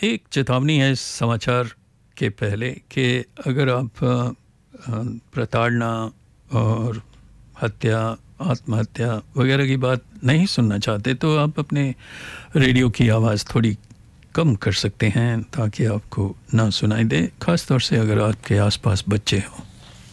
एक चेतावनी है इस समाचार के पहले कि अगर आप प्रताड़ना और हत्या, आत्महत्या वगैरह की बात नहीं सुनना चाहते तो आप अपने रेडियो की आवाज़ थोड़ी कम कर सकते हैं ताकि आपको ना सुनाई दे, ख़ास तौर से अगर आपके आसपास बच्चे हों।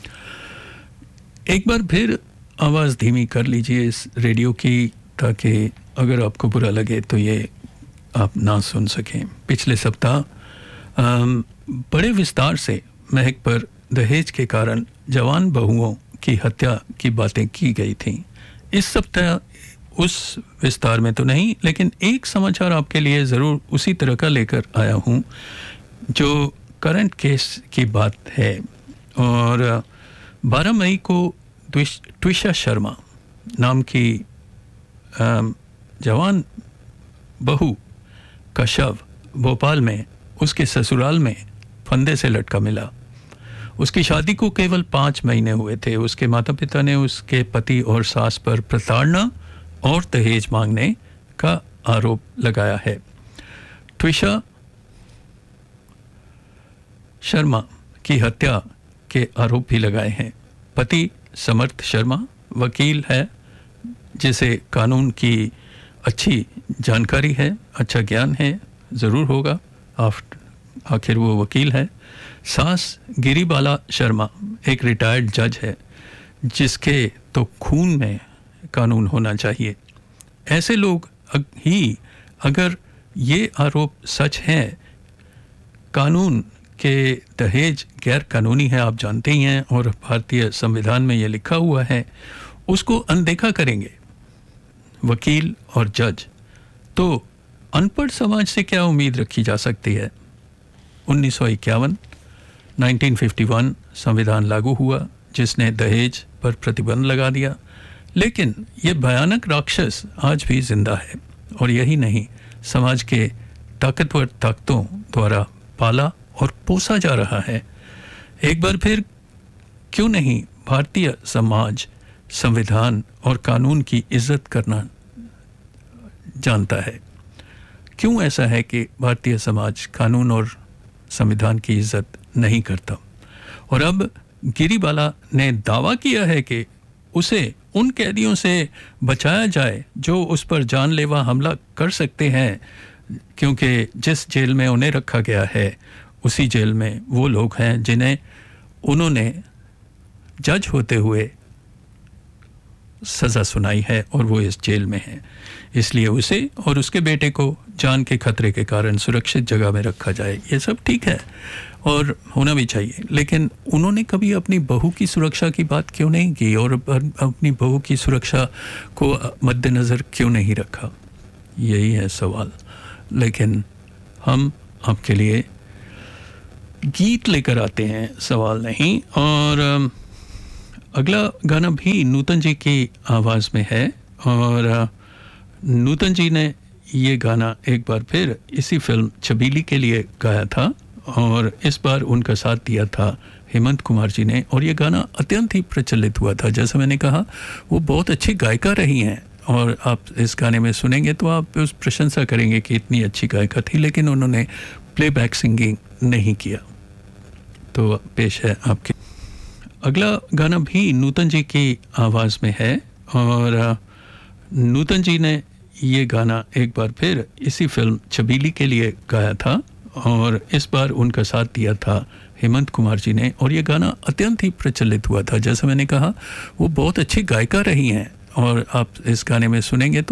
एक बार फिर आवाज़ धीमी कर लीजिए इस रेडियो की, ताकि अगर आपको बुरा लगे तो ये आप ना सुन सकें। पिछले सप्ताह बड़े विस्तार से महक पर दहेज के कारण जवान बहुओं की हत्या की बातें की गई थीं। इस सप्ताह उस विस्तार में तो नहीं, लेकिन एक समाचार आपके लिए ज़रूर उसी तरह का लेकर आया हूँ जो करंट केस की बात है। और 12 मई को ट्विशा शर्मा नाम की जवान बहू का शव भोपाल में उसके ससुराल में फंदे से लटका मिला। उसकी शादी को केवल 5 महीने हुए थे। उसके माता पिता ने उसके पति और सास पर प्रताड़ना और दहेज मांगने का आरोप लगाया है। ट्विशा शर्मा की हत्या के आरोप भी लगाए हैं। पति समर्थ शर्मा वकील है जिसे कानून की अच्छी जानकारी है, अच्छा ज्ञान है, ज़रूर होगा, आखिर वो वकील है। सास गिरिबाला शर्मा एक रिटायर्ड जज है जिसके तो खून में कानून होना चाहिए। ऐसे लोग ही अगर ये आरोप सच है, कानून के दहेज गैर कानूनी है, आप जानते ही हैं, और भारतीय संविधान में ये लिखा हुआ है, उसको अनदेखा करेंगे वकील और जज, तो अनपढ़ समाज से क्या उम्मीद रखी जा सकती है। 1951 संविधान लागू हुआ जिसने दहेज पर प्रतिबंध लगा दिया, लेकिन ये भयानक राक्षस आज भी जिंदा है और यही नहीं, समाज के ताकतवर ताकतों द्वारा पाला और पोसा जा रहा है। एक बार फिर क्यों नहीं भारतीय समाज संविधान और कानून की इज्जत करना जानता है? क्यों ऐसा है कि भारतीय समाज कानून और संविधान की इज्जत नहीं करता? और अब गिरिबाला ने दावा किया है कि उसे उन कैदियों से बचाया जाए जो उस पर जानलेवा हमला कर सकते हैं, क्योंकि जिस जेल में उन्हें रखा गया है उसी जेल में वो लोग हैं जिन्हें उन्होंने जज होते हुए सज़ा सुनाई है और वो इस जेल में हैं। इसलिए उसे और उसके बेटे को जान के खतरे के कारण सुरक्षित जगह में रखा जाए। ये सब ठीक है और होना भी चाहिए, लेकिन उन्होंने कभी अपनी बहू की सुरक्षा की बात क्यों नहीं की और अपनी बहू की सुरक्षा को मद्देनज़र क्यों नहीं रखा? यही है सवाल। लेकिन हम आपके लिए गीत लेकर आते हैं, सवाल नहीं। और अगला गाना भी नूतन जी की आवाज़ में है और नूतन जी ने ये गाना एक बार फिर इसी फिल्म छबीली के लिए गाया था और इस बार उनका साथ दिया था हेमंत कुमार जी ने, और ये गाना अत्यंत ही प्रचलित हुआ था। जैसा मैंने कहा, वो बहुत अच्छी गायिका रही हैं और आप इस गाने में सुनेंगे तो आप उस प्रशंसा करेंगे कि इतनी अच्छी गायिका थी, लेकिन उन्होंने प्लेबैक सिंगिंग नहीं किया। तो पेश है आपके अगला गाना भी नूतन जी की आवाज़ में है और नूतन जी ने ये गाना एक बार फिर इसी फिल्म छबीली के लिए गाया था और इस बार उनका साथ दिया था हेमंत कुमार जी ने, और ये गाना अत्यंत ही प्रचलित हुआ था। जैसा मैंने कहा, वो बहुत अच्छी गायिका रही हैं और आप इस गाने में सुनेंगे तो